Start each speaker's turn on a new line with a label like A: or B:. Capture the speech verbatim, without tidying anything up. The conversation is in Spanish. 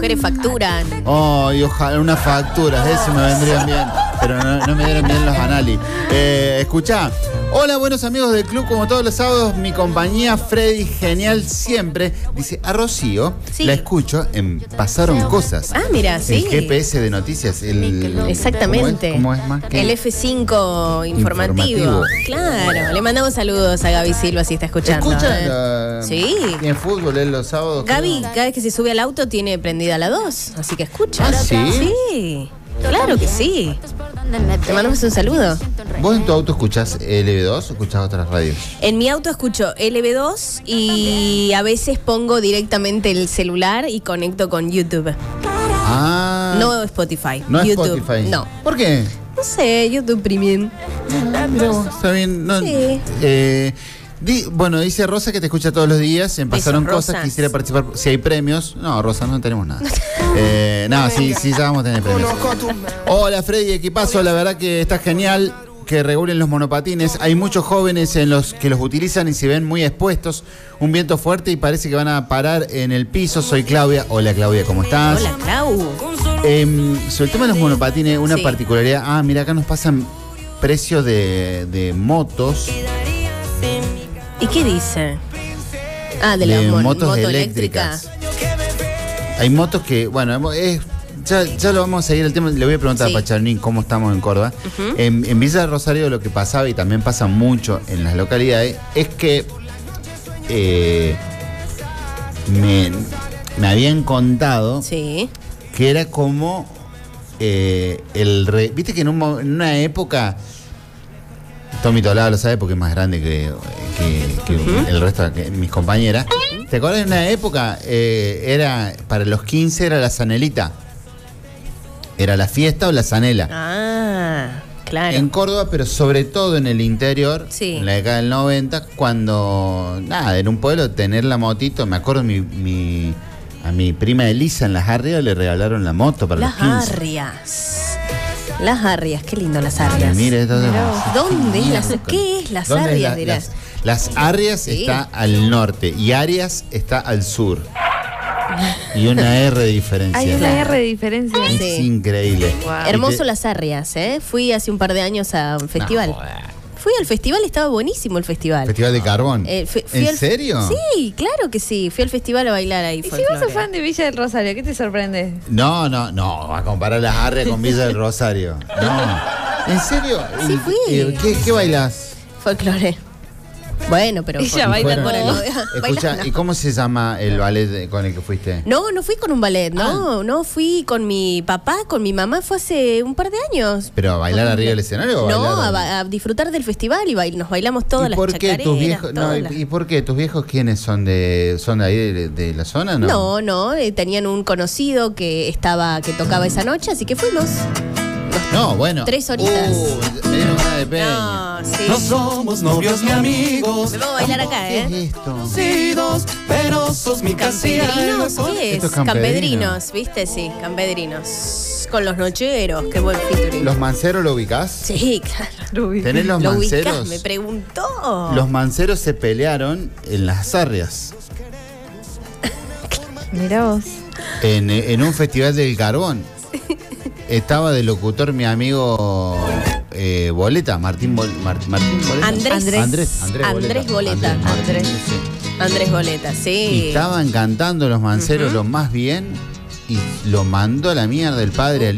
A: mujeres facturan.
B: Oh, y ojalá unas facturas, eso me vendrían bien. Pero no, no me dieron bien los análisis. Eh, escuchá. Hola, buenos amigos del club, como todos los sábados, mi compañía Freddy, genial siempre. Dice, a Rocío,
A: sí.
B: la escucho en Pasaron Cosas.
A: Ah, mira, sí.
B: El G P S de noticias. El,
A: Exactamente.
B: ¿Cómo es, ¿Cómo es más? ¿Qué?
A: El F cinco informativo.
B: informativo.
A: Claro, le mandamos saludos a Gaby Silva si está escuchando.
B: ¿Escucha?
A: ¿eh?
B: La...
A: Sí.
B: Tiene fútbol él los sábados.
A: Gaby,
B: creo.
A: cada vez que se sube al auto tiene prendida la dos, así que escucha.
B: ¿Ah, sí?
A: Sí, claro que sí. Te mandamos un saludo.
B: ¿Vos en tu auto escuchás L B dos o escuchás otras radios?
A: En mi auto escucho L B dos y a veces pongo directamente el celular y conecto con YouTube.
B: Ah.
A: No Spotify.
B: No es
A: YouTube.
B: Spotify.
A: No.
B: ¿Por qué?
A: No sé, YouTube Premium.
B: Mirá vos, está bien. No,
A: Sí.
B: eh, di, bueno, dice Rosa que te escucha todos los días. En Pasaron
A: Besos,
B: Cosas,
A: Rosas.
B: quisiera participar. Si hay premios. No, Rosa, no tenemos nada. eh, no, sí, sí, ya vamos a tener premios. Hola, Freddy, equipazo. La verdad que está genial que regulen los monopatines. Hay muchos jóvenes en los que los utilizan y se ven muy expuestos. Un viento fuerte y parece que van a parar en el piso. Soy Claudia. Hola, Claudia, ¿cómo estás?
A: Hola, Clau.
B: Eh, sobre el tema de los monopatines, una
A: Sí.
B: particularidad. Ah, mira, acá nos pasan precios de, de motos.
A: ¿Y qué dice? Ah, de,
B: De
A: la mon-
B: motos
A: moto
B: eléctricas.
A: eléctrica.
B: Hay motos que, bueno, es, ya, ya lo vamos a seguir el tema. Le voy a preguntar
A: Sí.
B: a Pacharnín cómo estamos en Córdoba.
A: Ujú.
B: en, en Villa de Rosario lo que pasaba, y también pasa mucho en las localidades, es que eh, me, me habían contado
A: Sí.
B: que era como eh, el re, viste que en, un mo- en una época Tommy Tolada lo sabe porque es más grande que, que- que
A: Ujú.
B: el resto de mis compañeras. ¿Te acuerdas? En una época eh, era para los quince era la zanelita, era la fiesta o la zanela
A: Ah, claro.
B: en Córdoba, pero sobre todo en el interior,
A: Sí.
B: en la década del noventa, cuando nada, en un pueblo tener la motito. Me acuerdo mi, mi a mi prima Elisa en las Arrias le regalaron la moto para
A: Las
B: los quince.
A: Arrias. Las Arrias, qué lindo las Arrias.
B: Mire, esto es-
A: ¿Dónde es las ¿Qué es las
B: ¿Dónde es
A: Arrias,
B: la-
A: dirás?
B: Las, las Arrias
A: Sí.
B: está al norte y Arias está al sur. Y una R de diferencia.
C: Hay una
A: Claro.
C: R de diferencia.
B: Es
A: Sí.
B: increíble.
C: Wow.
A: Hermoso
B: Y te-
A: las Arrias, ¿eh? Fui hace un par de años a un festival.
B: No, joder.
A: Fui al festival, estaba buenísimo el festival.
B: Festival de Carbón.
A: Eh, fui- fui
B: ¿En
A: al-
B: serio?
A: Sí, claro que sí. Fui al festival a bailar ahí.
C: Y si
A: folclore.
C: vos sos fan de Villa del Rosario, ¿qué te sorprende?
B: No, no, no, a comparar las Arrias con Villa del Rosario. No. ¿En serio?
A: Sí,
B: ¿Y-
A: fui.
B: y ¿Qué, qué bailas?
A: Folclore. Bueno, pero...
C: Ella
A: por-
C: baila
A: por
C: todo.
A: el-
B: Escucha,
A: bailando.
B: ¿y cómo se llama el ballet de- con el que fuiste?
A: No, no fui con un ballet, no, no, fui con mi papá, con mi mamá, fue hace un par de años.
B: ¿Pero a bailar arriba del escenario o
A: No,
B: bailar
A: a,
B: al-
A: ba- a disfrutar del festival y bail- nos bailamos todas
B: ¿Y
A: las
B: por qué
A: chacareras.
B: tus viejos, no,
A: todas
B: y,
A: las-
B: y por qué tus viejos quiénes son de son de ahí de, de la zona, no?
A: No, no, eh, tenían un conocido que estaba, que tocaba esa noche, así que fuimos.
B: No, bueno.
A: Tres horitas.
B: Uh, me dieron ganas de peña.
A: No, sí.
D: No somos novios ni amigos,
A: Me vamos a bailar acá,
B: ¿Qué
A: ¿eh?
B: es esto?
D: conocidos, pero sos mi
A: ¿Campedrinos?
D: canción.
A: ¿Qué es?
B: Esto es campedrino.
A: Campedrinos, ¿viste? Sí, campedrinos. Con los nocheros, qué buen featuring.
B: ¿Los manceros lo ubicás?
A: Sí, claro.
C: Ruby.
B: ¿Tenés los
A: ¿Lo ubicás?
B: manceros?
A: Me preguntó.
B: Los manceros se pelearon en las Arrias,
C: Mirá vos.
B: en, en un festival del carbón. Estaba de locutor mi amigo eh, Boleta, Martín, Bol- Mar- Martín Boleta.
A: Andrés.
B: Andrés, Andrés,
A: Andrés Boleta.
B: Andrés,
C: Andrés.
B: sí.
A: Andrés Boleta,
B: Y
A: sí.
B: estaban cantando los manceros lo más bien y lo mandó a la mierda el padre al